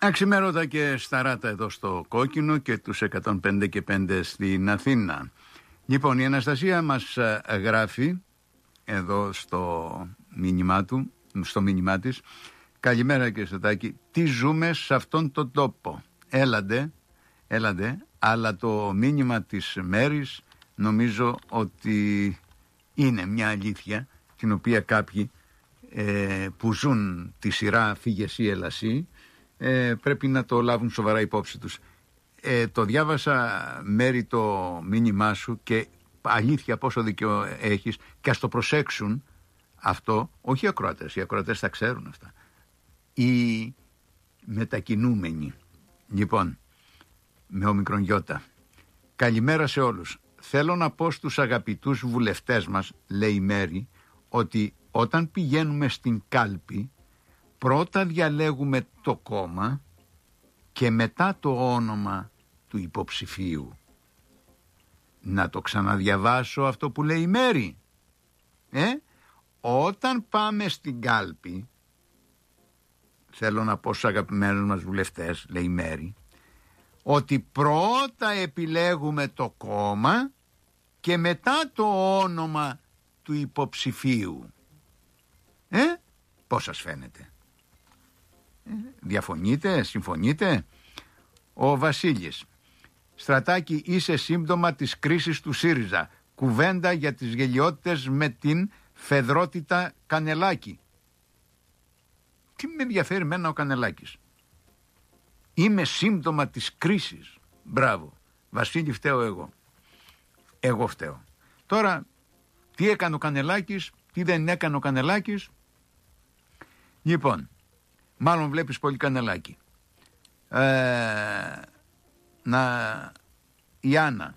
Αξιμέρωτα και σταράτα εδώ στο Κόκκινο και τους 105 και 5 στην Αθήνα. Λοιπόν, η Αναστασία μας γράφει εδώ στο μήνυμά της: καλημέρα κύριε Στατάκη, τι ζούμε σε αυτόν τον τόπο. Έλαντε, αλλά το μήνυμα της Μέρης νομίζω ότι είναι μια αλήθεια την οποία κάποιοι που ζουν τη σειρά «Φύγε εσύ, έλα εσύ» πρέπει να το λάβουν σοβαρά υπόψη τους. Το διάβασα, Μέρη, το μήνυμά σου, και αλήθεια πόσο δίκιο έχεις, και ας το προσέξουν αυτό, όχι οι ακροατές θα ξέρουν αυτά, οι μετακινούμενοι. Λοιπόν, με όμικρον γιώτα. Καλημέρα σε όλους. Θέλω να πω στους αγαπητούς βουλευτές μας, λέει η Μέρη, ότι όταν πηγαίνουμε στην κάλπη πρώτα διαλέγουμε το κόμμα και μετά το όνομα του υποψηφίου. Να το ξαναδιαβάσω αυτό που λέει η Μέρη. Όταν πάμε στην κάλπη, θέλω να πω στους αγαπημένους μας βουλευτές, λέει η Μέρη, ότι πρώτα επιλέγουμε το κόμμα και μετά το όνομα του υποψηφίου. Πώς σας φαίνεται? Διαφωνείτε, συμφωνείτε? Ο Βασίλης: Στρατάκη, είσαι σύμπτωμα της κρίσης του ΣΥΡΙΖΑ. Κουβέντα για τις γελιότητες με την Φεδρότητα Κανελάκη. Τι με ενδιαφέρει εμένα ο Κανελάκης? Είμαι σύμπτωμα της κρίσης. Μπράβο Βασίλη, φταίω εγώ φταίω. Τώρα τι έκανε ο Κανελάκης, τι δεν έκανε ο Κανελάκης? Λοιπόν, μάλλον βλέπεις πολύ Κανελάκη. Η Άννα: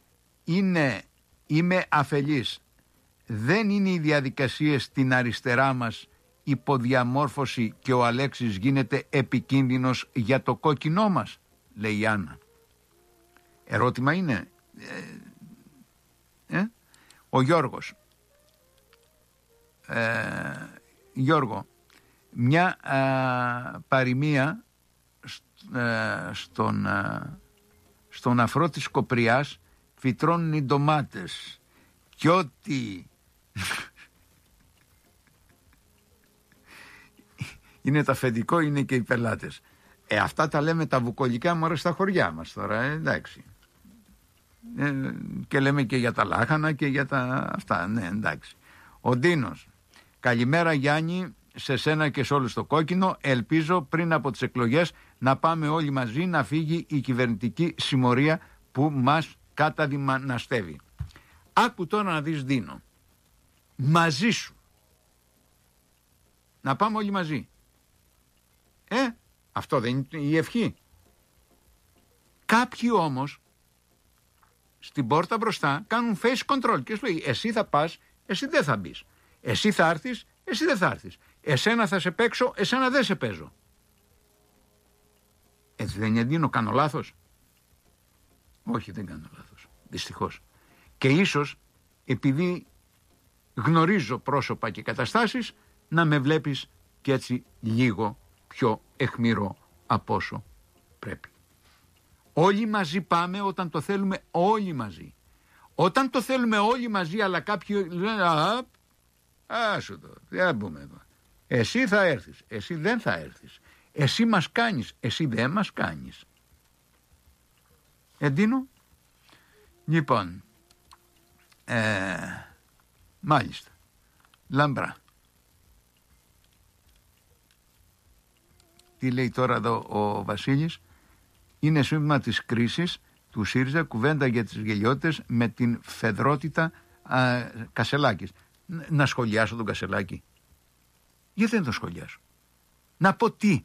είμαι αφελής. Δεν είναι οι διαδικασίες στην αριστερά μας υποδιαμόρφωση και ο Αλέξης γίνεται επικίνδυνος για το κόκκινό μας, λέει η Άννα. Ερώτημα είναι. Ο Γιώργος: Γιώργο, μια παροιμία στον αφρό της Κοπριάς φυτρώνουν οι ντομάτες κι ό,τι είναι το αφεντικό είναι και οι πελάτες. Αυτά τα λέμε τα βουκολικά μωρέ στα χωριά μας τώρα, εντάξει. Και λέμε και για τα λάχανα και για τα αυτά, ναι, εντάξει. Ο Ντίνος: καλημέρα Γιάννη, σε σένα και σε όλους στο Κόκκινο. Ελπίζω πριν από τις εκλογές να πάμε όλοι μαζί να φύγει η κυβερνητική συμμορία που μας καταδυναστεύει. Άκου τώρα να δεις, Δίνο, μαζί σου να πάμε όλοι μαζί. Αυτό δεν είναι η ευχή? Κάποιοι όμως στην πόρτα μπροστά κάνουν face control και σου λέει εσύ θα πας, εσύ δεν θα μπεις, εσύ θα έρθεις, εσύ δεν θα έρθεις, εσένα θα σε παίξω, εσένα δεν σε παίζω. Έτσι δεν είναι, Ντίνο? Κάνω λάθος? Όχι, δεν κάνω λάθος, δυστυχώς. Και ίσως επειδή γνωρίζω πρόσωπα και καταστάσεις να με βλέπεις και έτσι λίγο πιο αιχμηρό από όσο πρέπει. Όλοι μαζί πάμε όταν το θέλουμε όλοι μαζί. Όταν το θέλουμε όλοι μαζί αλλά κάποιοι λένε άσου το, δεν μπούμε εδώ. Εσύ θα έρθεις, εσύ δεν θα έρθεις. Εσύ μας κάνεις, εσύ δεν μας κάνεις. Εντείνω. Λοιπόν, μάλιστα, λαμπρά. Τι λέει τώρα εδώ ο Βασίλης? Είναι σύμπτωμα της κρίσης του ΣΥΡΙΖΑ, κουβέντα για τις γελιότητες με την Φεδρότητα Κασελάκης. Να σχολιάσω τον Κασελάκη? Γιατί δεν τον σχολιάσω? Να πω τι?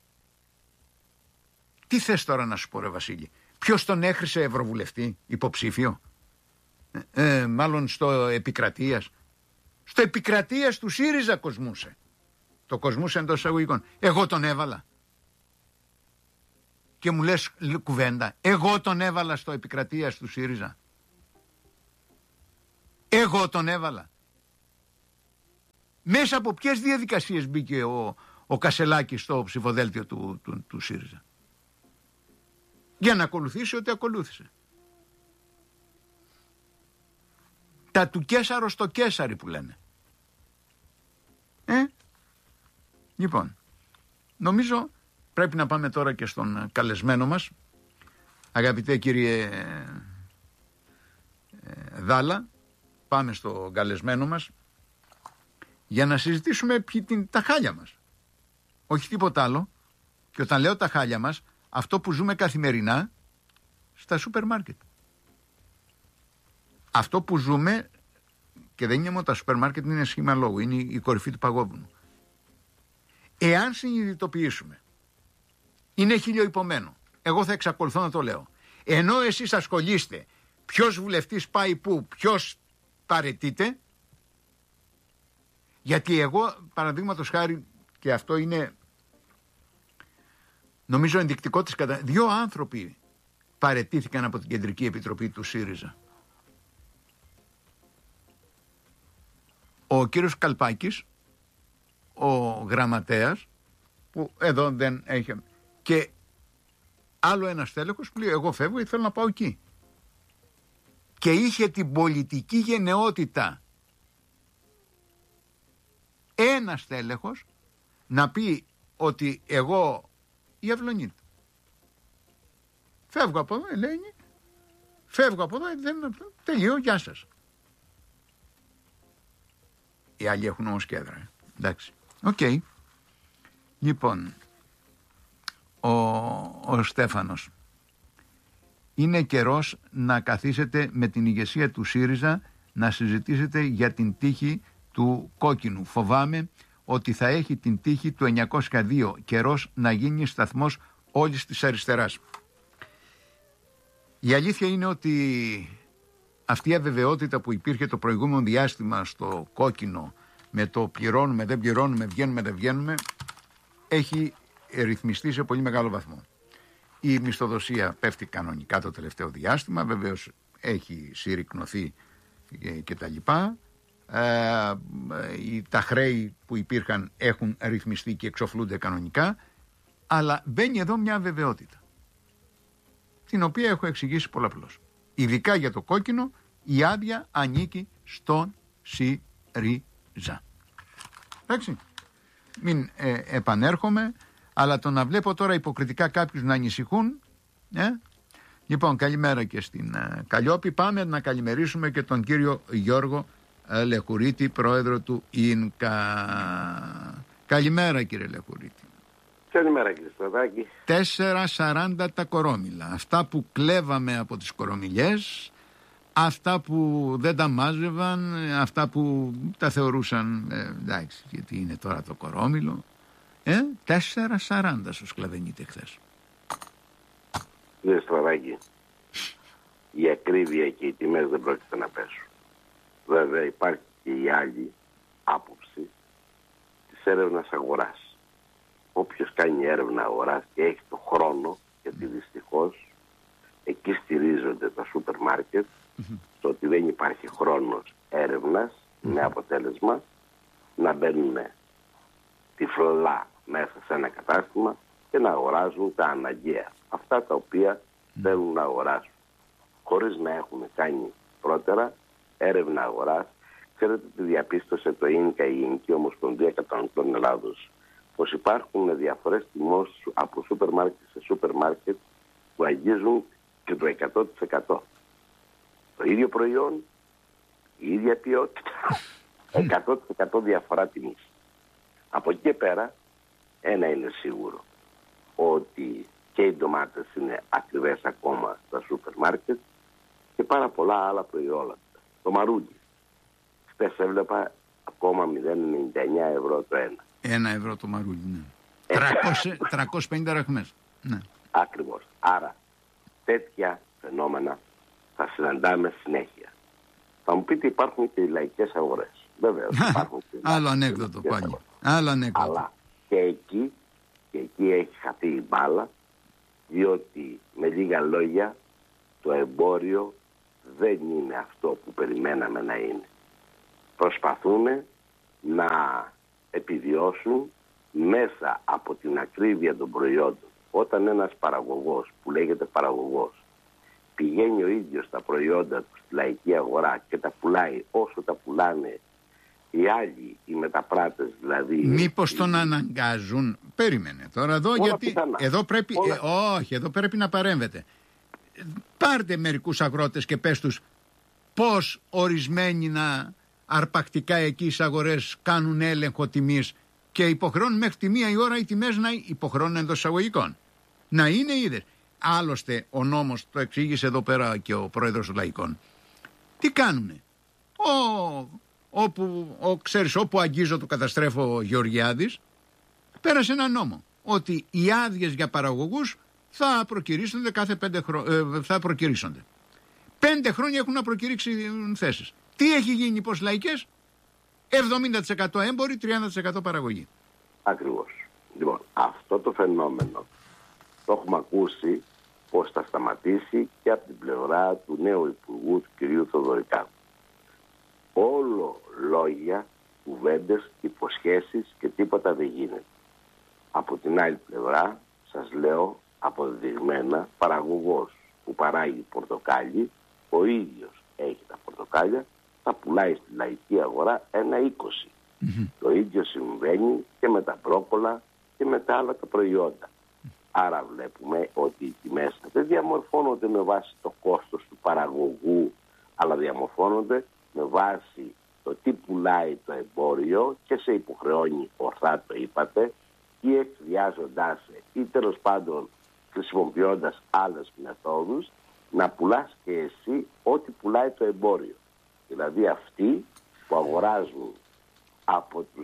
Τι θες τώρα να σου πω ρε Βασίλη? Ποιος τον έχρισε ευρωβουλευτή υποψήφιο? Μάλλον στο επικρατείας. Στο επικρατείας του ΣΥΡΙΖΑ κοσμούσε. Το κοσμούσε εντός εισαγωγικών. Εγώ τον έβαλα. Και μου λες κουβέντα. Εγώ τον έβαλα στο επικρατείας του ΣΥΡΙΖΑ. Εγώ τον έβαλα. Μέσα από ποιες διαδικασίες μπήκε ο ο Κασελάκης στο ψηφοδέλτιο του ΣΥΡΙΖΑ. Για να ακολουθήσει ό,τι ακολούθησε. Τα του Κέσαρο στο Κέσαρι που λένε. Λοιπόν, νομίζω πρέπει να πάμε τώρα και στον καλεσμένο μας. Αγαπητέ κύριε Δάλα, πάμε στον καλεσμένο μας για να συζητήσουμε τα χάλια μας. Όχι τίποτα άλλο. Και όταν λέω τα χάλια μας, αυτό που ζούμε καθημερινά στα σούπερ μάρκετ. Αυτό που ζούμε, και δεν είναι μόνο τα σούπερ μάρκετ, είναι σχήμα λόγου, είναι η κορυφή του παγόβουνου. Εάν συνειδητοποιήσουμε, είναι χιλιοϊπωμένο, εγώ θα εξακολουθώ να το λέω, ενώ εσείς ασχολείστε ποιος βουλευτής πάει πού, ποιος παραιτείται, γιατί εγώ παραδείγματος χάρη, και αυτό είναι νομίζω ενδεικτικό της δύο άνθρωποι παραιτήθηκαν από την Κεντρική Επιτροπή του ΣΥΡΙΖΑ. Ο κύριος Καλπάκης, ο γραμματέας, που εδώ δεν έχει, και άλλο ένας τέλεχος που λέει εγώ φεύγω γιατί θέλω να πάω εκεί. Και είχε την πολιτική γενναιότητα ένας τέλεχος να πει ότι εγώ, η Αυλωνίτη, φεύγω από εδώ, Ελένη, φεύγω από εδώ, τελείω, γεια σας. Οι άλλοι έχουν όμως κέντρα. Εντάξει. Οκ. Λοιπόν, ο Στέφανος. Είναι καιρός να καθίσετε με την ηγεσία του ΣΥΡΙΖΑ να συζητήσετε για την τύχη του κόκκινου. Φοβάμαι ότι θα έχει την τύχη του 902. Καιρός να γίνει σταθμός όλης της αριστεράς. Η αλήθεια είναι ότι αυτή η αβεβαιότητα που υπήρχε το προηγούμενο διάστημα στο κόκκινο, με το πληρώνουμε, δεν πληρώνουμε, βγαίνουμε, δεν βγαίνουμε, έχει ρυθμιστεί σε πολύ μεγάλο βαθμό. Η μισθοδοσία πέφτει κανονικά το τελευταίο διάστημα, βεβαίως έχει συρρυκνωθεί και τα λοιπά. Τα χρέη που υπήρχαν έχουν ρυθμιστεί και εξοφλούνται κανονικά, αλλά μπαίνει εδώ μια αβεβαιότητα, την οποία έχω εξηγήσει πολλαπλώς. Ειδικά για το κόκκινο, η άδεια ανήκει στον ΣΥΡΙΖΑ. Εντάξει, μην επανέρχομαι, αλλά το να βλέπω τώρα υποκριτικά κάποιους να ανησυχούν. Λοιπόν, καλημέρα και στην Καλλιόπη. Πάμε να καλημερίσουμε και τον κύριο Γιώργο Λεχουρίτη, πρόεδρο του ΙΝΚΑ. Καλημέρα κύριε Λεχουρίτη. Καλημέρα κύριε Στραδάκη. 4,40 τα κορόμιλα. Αυτά που κλέβαμε από τις κορομιλιές, αυτά που δεν τα μάζευαν, αυτά που τα θεωρούσαν εντάξει, γιατί είναι τώρα το κορόμιλο. 4,40 σου σκλαβενείτε χθες. Κύριε Στραδάκη, η ακρίβεια και οι τιμές δεν πρόκειται να πέσουν. Βέβαια υπάρχει και η άλλη άποψη της έρευνας αγοράς. Όποιος κάνει έρευνα αγοράς και έχει το χρόνο, γιατί δυστυχώς εκεί στηρίζονται τα σούπερ μάρκετ, στο ότι δεν υπάρχει χρόνος έρευνας, με αποτέλεσμα να μπαίνουν τυφλά μέσα σε ένα κατάστημα και να αγοράζουν τα αναγκαία. Αυτά τα οποία θέλουν να αγοράσουν, χωρίς να έχουν κάνει πρώτερα έρευνα αγοράς. Ξέρετε τι διαπίστωσε το ΙΝΚΑ, η Ελληνική Ομοσπονδία Καταναλωτών Ελλάδος, πως υπάρχουν διαφορές τιμών από σούπερ μάρκετ σε σούπερ μάρκετ που αγγίζουν και το 100%. Το ίδιο προϊόν, η ίδια ποιότητα, 100% διαφορά τιμής. Από εκεί και πέρα, ένα είναι σίγουρο, ότι και οι ντομάτες είναι ακριβές ακόμα στα σούπερ μάρκετ και πάρα πολλά άλλα προϊόντα. Το μαρούλι, χθες έβλεπα ακόμα 0,99 ευρώ το ένα. 1 ευρώ το μαρούλι, ναι. 350 ραχμές. Ναι. Ακριβώς. Άρα τέτοια φαινόμενα θα συναντάμε συνέχεια. Θα μου πείτε υπάρχουν και οι λαϊκές αγορές. Βεβαίως υπάρχουν και άλλο ανέκδοτο πάλι. Άλλο ανέκδοτο. Αλλά και εκεί έχει χαθεί η μπάλα, διότι με λίγα λόγια το εμπόριο δεν είναι αυτό που περιμέναμε να είναι. Προσπαθούν να επιβιώσουν μέσα από την ακρίβεια των προϊόντων, όταν ένας παραγωγός που λέγεται παραγωγός πηγαίνει ο ίδιος τα προϊόντα του στη λαϊκή αγορά και τα πουλάει όσο τα πουλάνε οι άλλοι, οι μεταπράτες δηλαδή. Μήπως τον αναγκάζουν? Περίμενε τώρα εδώ, γιατί πιθανά. Εδώ πρέπει, όχι, εδώ πρέπει να παρέμβετε. Πάρτε μερικούς αγρότες και πες τους πώς ορισμένοι αρπακτικά εκεί στις αγορές κάνουν έλεγχο τιμής και υποχρεώνουν μέχρι τη 1 η ώρα οι τιμές να υποχρεώνουν εντός εισαγωγικών. Να είναι είδες. Άλλωστε ο νόμος, το εξήγησε εδώ πέρα και ο πρόεδρος των Λαϊκών. Τι κάνουνε? Όπου αγγίζω το καταστρέφω Γεωργιάδης, πέρασε ένα νόμο ότι οι άδειες για παραγωγούς θα προκυρήσονται κάθε 5 χρόνια. Θα προκυρήσονται. 5 χρόνια έχουν να προκηρύξει θέσεις. Τι έχει γίνει πως λαϊκές? 70% έμποροι, 30% παραγωγή. Ακριβώς. Λοιπόν, αυτό το φαινόμενο το έχουμε ακούσει πως θα σταματήσει και από την πλευρά του νέου Υπουργού, του κυρίου Θοδωρικάκου. Όλο λόγια, κουβέντες, υποσχέσεις και τίποτα δεν γίνεται. Από την άλλη πλευρά, σας λέω αποδεδειγμένα, παραγωγός που παράγει πορτοκάλι, ο ίδιος έχει τα πορτοκάλια, θα πουλάει στη λαϊκή αγορά 1,20. Το ίδιο συμβαίνει και με τα μπρόκολα και με τα άλλα τα προϊόντα. Άρα βλέπουμε ότι οι τιμές δεν διαμορφώνονται με βάση το κόστος του παραγωγού, αλλά διαμορφώνονται με βάση το τι πουλάει το εμπόριο και σε υποχρεώνει, ορθά το είπατε, ή εκβιάζοντάς ή τέλος πάντων χρησιμοποιώντας άλλες μεθόδους, να πουλάς και εσύ ό,τι πουλάει το εμπόριο. Δηλαδή αυτοί που αγοράζουν από τους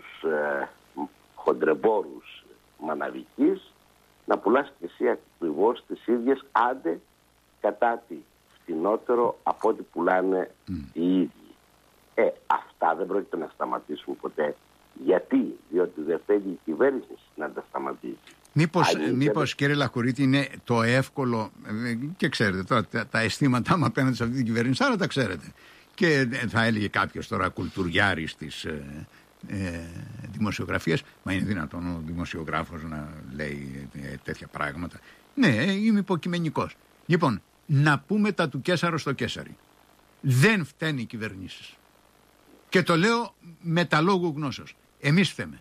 χοντρεμπόρους μαναβικής, να πουλάς και εσύ ακριβώς τις ίδιες, άντε κατά τη φθηνότερο από ό,τι πουλάνε οι ίδιοι. Αυτά δεν πρόκειται να σταματήσουν ποτέ. Γιατί? Διότι δεν θέλει η κυβέρνηση να τα σταματήσει. Μήπως κύριε Λαχουρίτη είναι το εύκολο, και ξέρετε τώρα τα αισθήματά μου απέναντι σε αυτή την κυβέρνηση, άρα τα ξέρετε. Και θα έλεγε κάποιος τώρα κουλτουριάρης της δημοσιογραφίας, μα είναι δυνατόν ο δημοσιογράφος να λέει τέτοια πράγματα? Ναι, είμαι υποκειμενικός. Λοιπόν, να πούμε τα του Καίσαρο στο Καίσαρι. Δεν φταίνουν οι κυβερνήσεις. Και το λέω με τα λόγου γνώσεως. Εμείς φταίμε.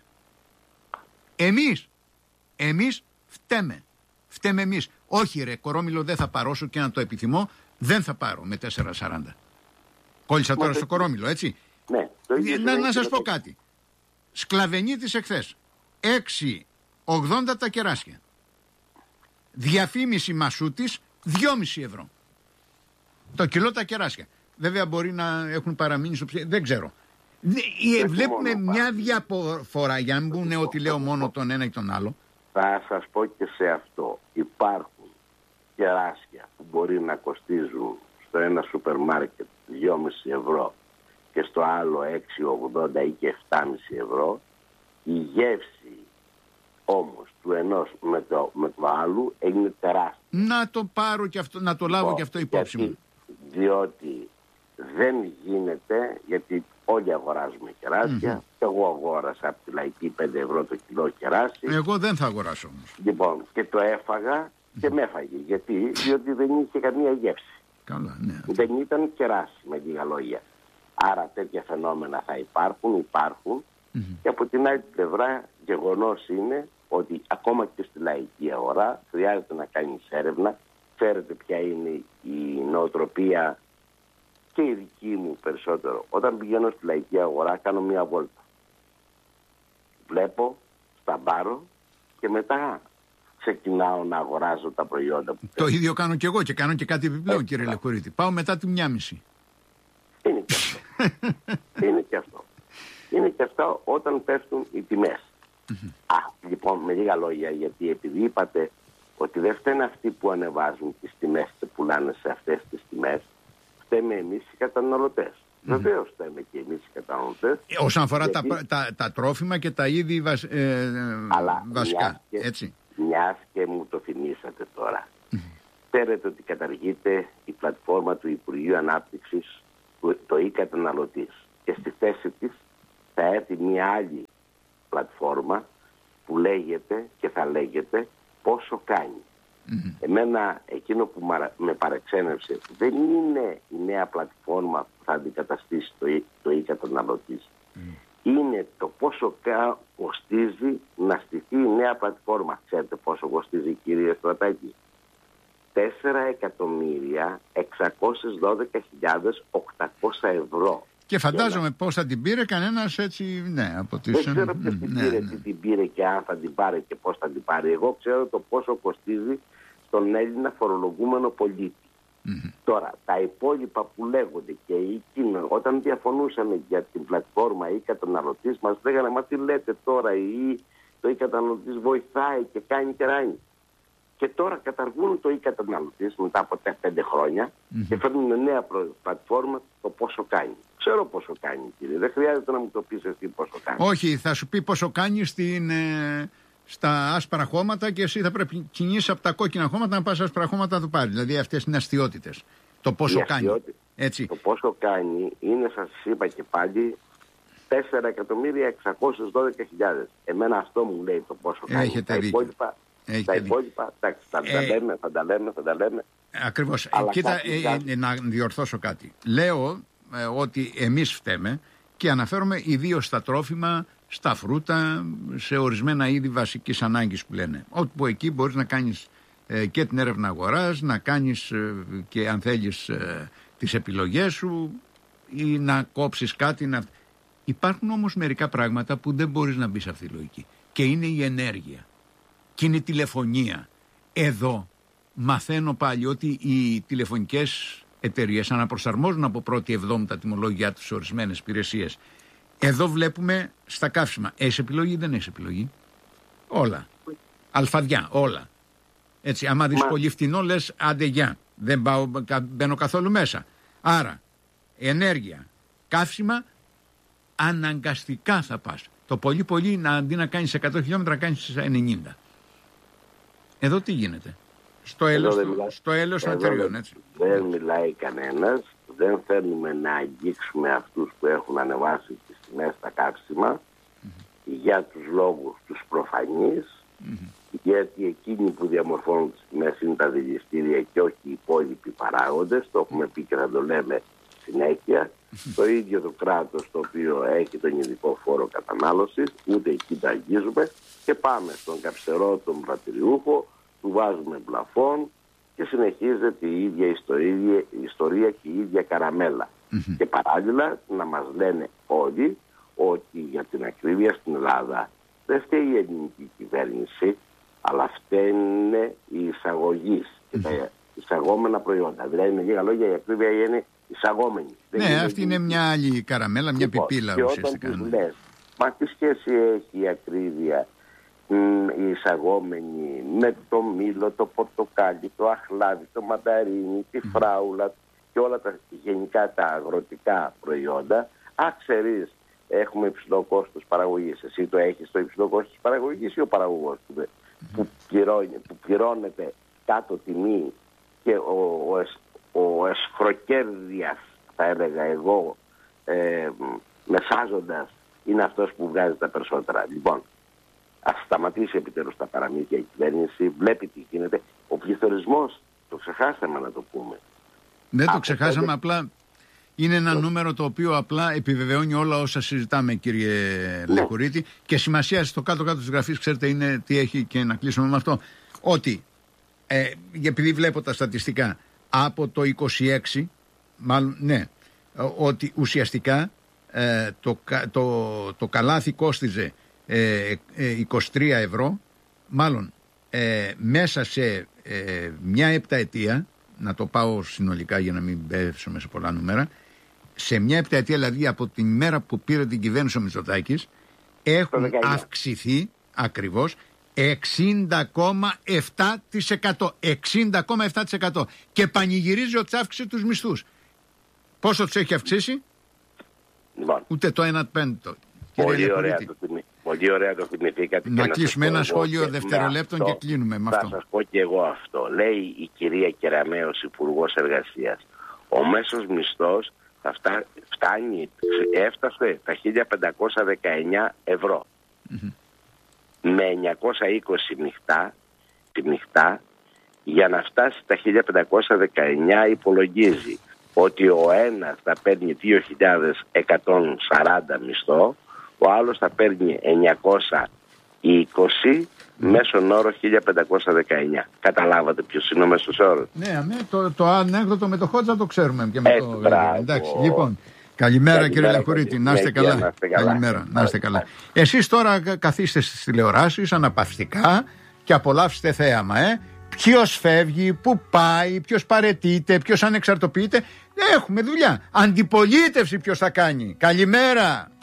Εμείς φταίμε. Φταίμε εμείς. Όχι ρε, κορόμιλο δεν θα πάρω, όσο και να το επιθυμώ, δεν θα πάρω με 4,40. Κόλλησα τώρα στο κορόμιλο, έτσι. Ναι. Να σας πω κάτι. Σκλαβενίτης εχθές. 6,80 τα κεράσια. Διαφήμιση Μασούτης 2,5 ευρώ. Το κιλό τα κεράσια. Βέβαια μπορεί να έχουν παραμείνει στο ψήφι, δεν ξέρω. Βλέπουμε μια διαφορά, για να μην πούνε ότι λέω μόνο τον ένα ή τον άλλο. Θα σας πω και σε αυτό. Υπάρχουν κεράσια που μπορεί να κοστίζουν στο ένα σούπερ μάρκετ 2,5 ευρώ και στο άλλο 6,80 ή και 7,5 ευρώ. Η γεύση όμως του ενός με το άλλου έγινε τεράστια. Να το πάρω και αυτό, να το λάβω και αυτό υπόψη μου. Διότι δεν γίνεται, γιατί όλοι αγοράζουμε κεράσια. Και εγώ αγόρασα από τη λαϊκή 5 ευρώ το κιλό κεράσι. Εγώ δεν θα αγοράσω όμως. Λοιπόν, και το έφαγα και με έφαγε. Γιατί? Διότι δεν είχε καμία γεύση. Καλά, ναι. Δεν ήταν κεράσι, με λίγα λόγια. Άρα τέτοια φαινόμενα θα υπάρχουν. Και από την άλλη πλευρά γεγονός είναι ότι ακόμα και στη λαϊκή αγορά χρειάζεται να κάνεις έρευνα. Ξέρετε ποια είναι η νοοτροπία και η δική μου περισσότερο. Όταν πηγαίνω στη λαϊκή αγορά κάνω μια βόλτα. Βλέπω, σταμπάρω και μετά ξεκινάω να αγοράζω τα προϊόντα που θέλω. Το ίδιο κάνω και εγώ και κάνω και κάτι επιπλέον, κύριε Λαχουρίτη. Πάω μετά τη 1:30. Είναι και αυτό. Είναι και αυτό όταν πέφτουν οι τιμές. Λοιπόν, με λίγα λόγια, γιατί επειδή είπατε ότι δεν φταίνουν αυτοί που ανεβάζουν τις τιμές και πουλάνε σε αυτές τις τιμές, φταίμε εμείς οι καταναλωτές. Βεβαίως φταίμε και εμείς οι καταναλωτές. Όσον αφορά τα τρόφιμα και τα είδη βασικά. Μιας και μου το θυμήσατε τώρα. Ξέρετε ότι καταργείται η πλατφόρμα του Υπουργείου Ανάπτυξης, το e-καταναλωτής. Και στη θέση της θα έρθει μια άλλη πλατφόρμα που λέγεται και θα λέγεται πόσο κάνει. Εμένα εκείνο που με παρεξένευσε δεν είναι η νέα πλατφόρμα που θα αντικαταστήσει το e-καταναλωτής. Είναι το πόσο κοστίζει να στηθεί η νέα πλατφόρμα. Ξέρετε πόσο κοστίζει, κύριε Στρατάκη? 4.612.800 ευρώ. Και φαντάζομαι πώς θα την πήρε κανένας έτσι, ναι, από τις... Δεν ξέρω ποιος την πήρε και αν θα την πάρει και πώς θα την πάρει. Εγώ ξέρω το πόσο κοστίζει στον Έλληνα φορολογούμενο πολίτη. Τώρα, τα υπόλοιπα που λέγονται και εκείνο, όταν διαφωνούσαμε για την πλατφόρμα ή καταναλωτής, μας λέγανε, μα τι λέτε τώρα, το e-καταναλωτής βοηθάει και κάνει και ράνει. Και τώρα καταργούν το e-καταναλωτής μετά από 5 χρόνια και φέρνουν νέα πλατφόρμα το πόσο κάνει. Ξέρω πόσο κάνει, κύριε. Δεν χρειάζεται να μου το πεις εσύ πόσο κάνει. Όχι, θα σου πει πόσο κάνει στα άσπρα χώματα και εσύ θα πρέπει να κινήσεις από τα κόκκινα χώματα να πας στα άσπρα χώματα να το πάρει. Δηλαδή αυτές είναι αστιότητες. Το πόσο κάνει. Έτσι. Το πόσο κάνει είναι, σας είπα και πάλι, 4.612.000. Εμένα αυτό μου λέει το πόσο κάνει. Έχετε δίκιο. Τα υπόλοιπα, θα τα λέμε. Ακριβώς. Κοίτα, να διορθώσω κάτι. Λέω ότι εμείς φταίμε και αναφέρομαι ιδίως στα τρόφιμα, στα φρούτα, σε ορισμένα είδη βασικής ανάγκης που λένε. Όπου εκεί μπορείς να κάνεις και την έρευνα αγοράς, να κάνεις και αν θέλεις τις επιλογές σου ή να κόψεις κάτι. Υπάρχουν όμως μερικά πράγματα που δεν μπορείς να μπεις σε αυτή τη λογική. Και είναι η ενέργεια. Και είναι η τηλεφωνία. Εδώ μαθαίνω πάλι ότι οι τηλεφωνικές εταιρείες αναπροσαρμόζουν από 1η Εβδόμου τα τιμολόγια τους σε ορισμένες υπηρεσίες. Εδώ βλέπουμε στα καύσιμα. Έχεις επιλογή ή δεν έχεις επιλογή? Όλα. Αλφαδιά, όλα. Έτσι, άμα δεις πολύ φτηνό λες άντε γεια. Δεν μπαίνω καθόλου μέσα. Άρα, ενέργεια, καύσιμα, αναγκαστικά θα πας. Το πολύ αντί να κάνεις 100 χιλιόμετρα κάνεις 90. Εδώ τι γίνεται? Στο έλεος των εταιρείων, έτσι. Δεν μιλάει κανένας. Δεν θέλουμε να αγγίξουμε αυτούς που έχουν ανεβάσει τις τιμές στα καύσιμα για τους λόγους τους προφανείς, γιατί εκείνοι που διαμορφώνουν τις τιμές είναι τα δηληστήρια και όχι οι υπόλοιποι παράγοντες. Το έχουμε πει και θα το λέμε συνέχεια. Το ίδιο το κράτος το οποίο έχει τον ειδικό φόρο κατανάλωσης, ούτε εκεί τα αγγίζουμε και πάμε στον καψερό τον πρατηριούχο, του βάζουμε πλαφόν και συνεχίζεται η ίδια ιστορία και η ίδια καραμέλα. Και παράλληλα να μας λένε όλοι ότι για την ακρίβεια στην Ελλάδα δεν φταίει η ελληνική κυβέρνηση, αλλά φταίνε οι εισαγωγείς και τα εισαγόμενα προϊόντα. Δηλαδή με λίγα λόγια η ακρίβεια είναι εισαγόμενη. Ναι, αυτή είναι μια άλλη καραμέλα, μια πιπίλα ουσιαστικά. Και όταν τους λες, μα τι σχέση έχει η ακρίβεια η εισαγόμενη με το μήλο, το πορτοκάλι, το αχλάδι, το μανταρίνι, τη φράουλα και όλα τα γενικά τα αγροτικά προϊόντα? Ξέρεις, έχουμε υψηλό κόστος παραγωγής. Εσύ το έχεις το υψηλό κόστος παραγωγής ή ο παραγωγός που πληρώνεται κάτω τιμή και ο εσχροκέρδιας, θα έλεγα εγώ, μεσάζοντας, είναι αυτός που βγάζει τα περισσότερα. Λοιπόν, ας σταματήσει επιτέλους τα παραμύθια η κυβέρνηση, βλέπει τι γίνεται. Ο πληθωρισμός, το ξεχάσαμε να το πούμε. Δεν το ξεχάσαμε, απλά είναι ένα νούμερο το οποίο απλά επιβεβαιώνει όλα όσα συζητάμε, κύριε Λεχουρίτη. Και σημασία στο κάτω-κάτω της γραφής, ξέρετε, είναι τι έχει, και να κλείσουμε με αυτό. Ότι, επειδή βλέπω τα στατιστικά, από το 26, μάλλον, ναι, ότι ουσιαστικά το καλάθι κόστιζε 23 ευρώ, μάλλον μέσα σε μια επταετία, να το πάω συνολικά για να μην πέφτουμε σε πολλά νούμερα, σε μια επταετία, δηλαδή από την μέρα που πήρε την κυβέρνηση ο Μητσοτάκης, έχουν αυξηθεί ακριβώς 60,7%. 60,7%. Και πανηγυρίζει ότι αύξησε τους μισθούς. Πόσο τους έχει αυξήσει? Λοιπόν, ούτε το 1/5. Πολύ ωραία το θυμηθήκατε. Να κλείσουμε ένα σχόλιο δευτερολέπτων και κλείνουμε με αυτό. Θα σας πω και εγώ αυτό. Λέει η κυρία Κεραμέως, Υπουργός Εργασίας, ο μέσος μισθός θα έφτασε τα 1.519 ευρώ. με 920 νυχτά για να φτάσει στα 1519 υπολογίζει ότι ο ένας θα παίρνει 2.140 μισθό, ο άλλος θα παίρνει 920 μέσον όρο 1519. Καταλάβατε ποιος είναι ο μέσος όρος? Ναι, το ανέκδοτο με το Χότζα το ξέρουμε και με το... Εντάξει, λοιπόν. Καλημέρα κύριε Λαχωρίτη, να είστε καλά. Καλημέρα, να είστε καλά. Εσείς τώρα καθίστε στις τηλεοράσεις αναπαυστικά και απολαύστε θέαμα, Ποιος φεύγει, πού πάει, ποιος παραιτείται, ποιος ανεξαρτοποιείται. Έχουμε δουλειά. Αντιπολίτευση ποιος θα κάνει. Καλημέρα.